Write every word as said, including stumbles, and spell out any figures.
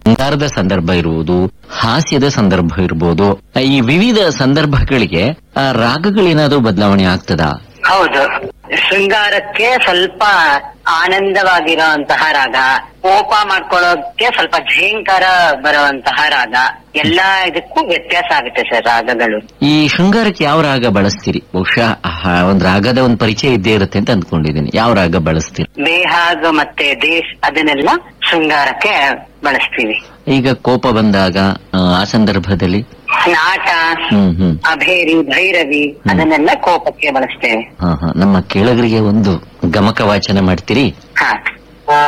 ಶೃಂಗಾರದ ಸಂದರ್ಭ ಇರುವುದು, ಹಾಸ್ಯದ ಸಂದರ್ಭ ಇರ್ಬೋದು. ಈ ವಿವಿಧ ಸಂದರ್ಭಗಳಿಗೆ ಆ ರಾಗಗಳೇನಾದ್ರೂ ಬದಲಾವಣೆ ಆಗ್ತದಾ? ಹೌದು, ಶೃಂಗಾರಕ್ಕೆ ಸ್ವಲ್ಪ ಆನಂದವಾಗಿರುವಂತಹ ರಾಗ, ಕೋಪ ಮಾಡ್ಕೊಳ್ಳೋಕೆ ಸ್ವಲ್ಪ ಝೇಂಕಾರ ಬರುವಂತಹ ರಾಗ, ಎಲ್ಲಾ ಇದಕ್ಕೂ ವ್ಯತ್ಯಾಸ ಆಗುತ್ತೆ ಸರ್ ರಾಗಗಳು. ಈ ಶೃಂಗಾರಕ್ಕೆ ಯಾವ ರಾಗ ಬಳಸ್ತೀರಿ? ಬಹುಶಃ ಒಂದ್ ರಾಗದ ಒಂದ್ ಪರಿಚಯ ಇದ್ದೇ ಇರುತ್ತೆ ಅಂತ ಅಂದ್ಕೊಂಡಿದ್ದೀನಿ. ಯಾವ ರಾಗ ಬಳಸ್ತೀರಿ? ಬೇಹಾಗ ಮತ್ತೆ ದೇಶ್ ಅದನ್ನೆಲ್ಲ ಶೃಂಗಾರಕ್ಕೆ ಬಳಸ್ತೀವಿ. ಈಗ ಕೋಪ ಬಂದಾಗ ಆ ಸಂದರ್ಭದಲ್ಲಿ ನಾಟ, ಹ್ಮ್ ಹ್ಮ್ ಅಭೇರಿ, ಭೈರವಿ ಅದನ್ನೆಲ್ಲ ಕೋಪಕ್ಕೆ ಬಳಸ್ತೇವೆ. ಹಾ ಹಾ ನಮ್ಮ ಕೇಳಗರಿಗೆ ಒಂದು ಗಮಕ ವಾಚನ ಮಾಡ್ತೀರಿ? ಹಾ